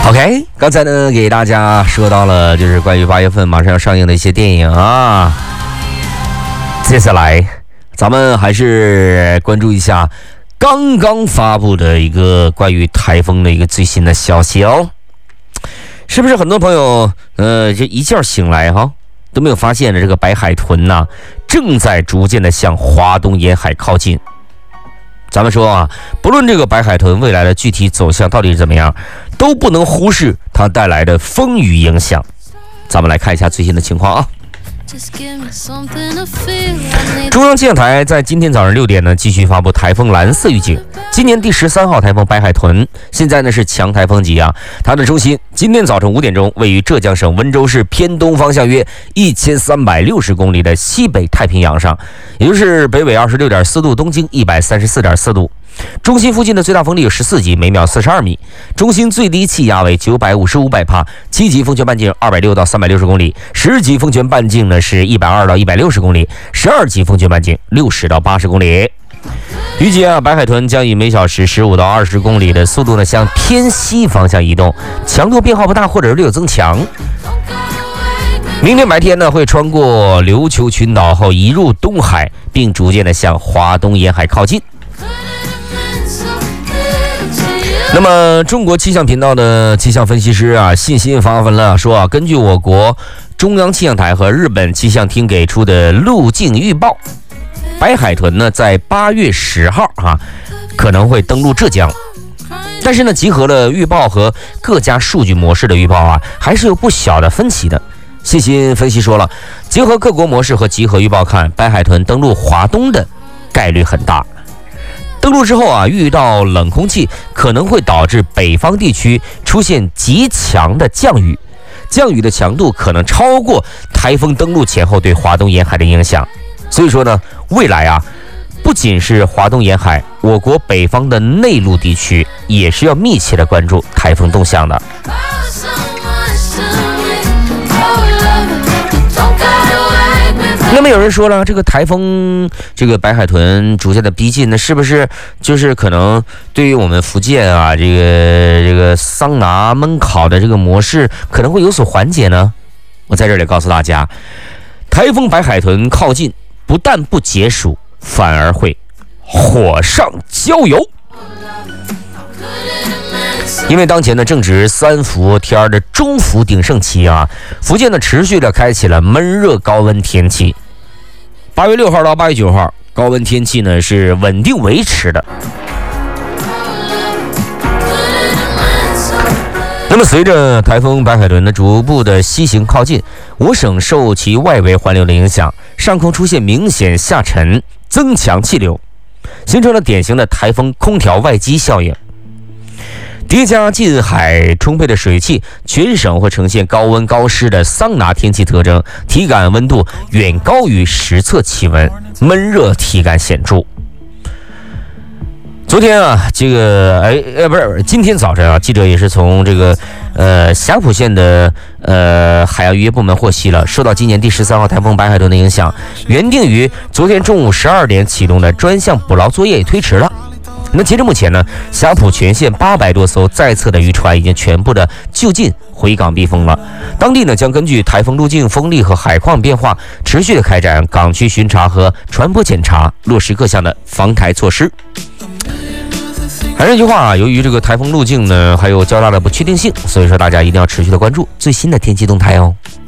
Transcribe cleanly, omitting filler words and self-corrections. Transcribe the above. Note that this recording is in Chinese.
OK， 刚才呢给大家说到了就是关于8月份马上要上映的一些电影啊。接下来咱们还是关注一下刚刚发布的一个关于台风的一个最新的消息哦。是不是很多朋友这一觉醒来都没有发现的这个白海豚呢正在逐渐的向华东沿海靠近。咱们说不论这个白海豚未来的具体走向到底是怎么样，都不能忽视它带来的风雨影响。咱们来看一下最新的情况啊。中央气象台在今天早上6点呢继续发布台风蓝色预警。今年第13号台风白海豚现在呢是强台风级它的中心今天早晨5点钟位于浙江省温州市偏东方向约1360公里的西北太平洋上，也就是北纬26.4度，东经134.4度。中心附近的最大风力有14级，每秒42米。中心最低气压为955百帕，7级风权半径260到360公里，10级风权半径呢是120到160公里，12级风权半径60到80公里。预计白海豚将以每小时15到20公里的速度呢向偏西方向移动，强度变化不大或者略有增强。明天白天呢会穿过琉球群岛后移入东海，并逐渐的向华东沿海靠近。那么中国气象频道的气象分析师信心发文了，说根据我国中央气象台和日本气象厅给出的路径预报，白海豚呢在8月10号可能会登陆浙江。但是呢集合了预报和各家数据模式的预报还是有不小的分歧的。信心分析说了，结合各国模式和集合预报看，白海豚登陆华东的概率很大。登陆之后遇到冷空气可能会导致北方地区出现极强的降雨，降雨的强度可能超过台风登陆前后对华东沿海的影响。所以说呢，未来不仅是华东沿海，我国北方的内陆地区也是要密切的关注台风动向的。那么有人说了，这个台风这个白海豚逐渐的逼近，那是不是就是可能对于我们福建这个桑拿焖烤的这个模式可能会有所缓解呢？我在这里告诉大家，台风白海豚靠近不但不解暑，反而会火上浇油。因为当前呢正值3伏天的中伏鼎盛期福建呢持续的开启了闷热高温天气。8月6号到8月9号高温天气呢是稳定维持的。那么随着台风白海豚的逐步的西行靠近，我省受其外围环流的影响，上空出现明显下沉，增强气流，形成了典型的台风空调外机效应。叠加近海充沛的水汽，全省会呈现高温高湿的桑拿天气特征，体感温度远高于实测气温，闷热体感显著。昨天今天早晨记者也是从这个霞浦县的海洋渔业部门获悉了，受到今年第13号台风白海豚的影响，原定于昨天中午12点启动的专项捕捞作业也推迟了。那截至目前呢，霞浦全县800多艘在侧的渔船已经全部的就近回港避风了。当地呢将根据台风路径、风力和海况变化，持续的开展港区巡查和船舶检查，落实各项的防台措施。还是那句话由于这个台风路径呢还有较大的不确定性，所以说大家一定要持续的关注最新的天气动态哦。